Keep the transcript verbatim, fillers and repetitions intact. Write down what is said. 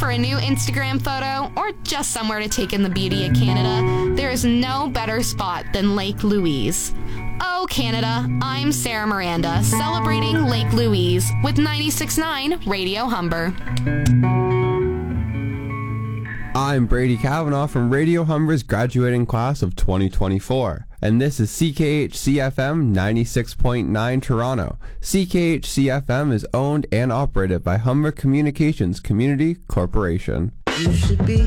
for a new Instagram photo or just somewhere to take in the beauty of Canada, there is no better spot than Lake Louise. Oh, Canada, I'm Sarah Miranda, celebrating Lake Louise with ninety-six point nine Radio Humber. I'm Brady Kavanaugh from Radio Humber's graduating class of twenty twenty-four, and this is C K H C F M ninety-six point nine Toronto. C K H C F M is owned and operated by Humber Communications Community Corporation. You should be